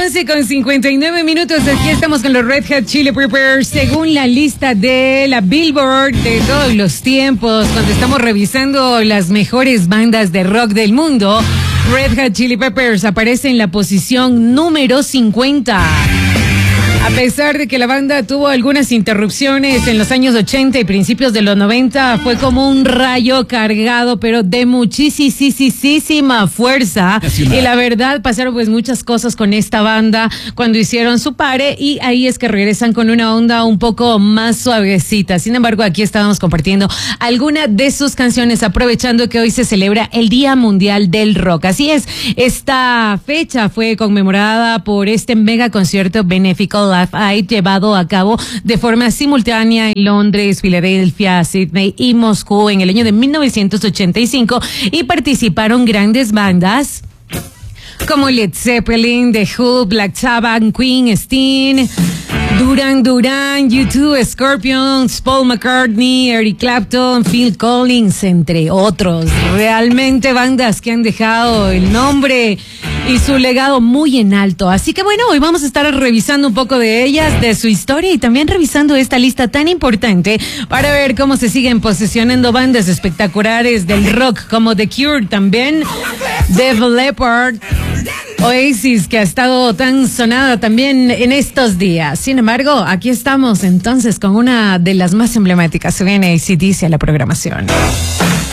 11:59. Aquí estamos con los Red Hot Chili Peppers. Según la lista de la Billboard de todos los tiempos, cuando estamos revisando las mejores bandas de rock del mundo, Red Hot Chili Peppers aparece en la posición número 50. A pesar de que la banda tuvo algunas interrupciones en los años 80 y principios de los 90, fue como un rayo cargado, pero de muchísima fuerza. Y la verdad, pasaron pues muchas cosas con esta banda cuando hicieron su pare, y ahí es que regresan con una onda un poco más suavecita. Sin embargo, aquí estábamos compartiendo algunas de sus canciones, aprovechando que hoy se celebra el Día Mundial del Rock. Así es, esta fecha fue conmemorada por este mega concierto benéfico Live Aid, llevado a cabo de forma simultánea en Londres, Filadelfia, Sydney y Moscú en el año de 1985, y participaron grandes bandas como Led Zeppelin, The Who, Black Sabbath, Queen, Sting, Duran Duran, U2, Scorpions, Paul McCartney, Eric Clapton, Phil Collins, entre otros. Realmente bandas que han dejado el nombre y su legado muy en alto. Así que bueno, hoy vamos a estar revisando un poco de ellas, de su historia, y también revisando esta lista tan importante para ver cómo se siguen posicionando bandas espectaculares del rock como The Cure, también Def Leppard, Oasis, que ha estado tan sonada también en estos días. Sin embargo, aquí estamos entonces con una de las más emblemáticas. Se viene AC/DC a la programación.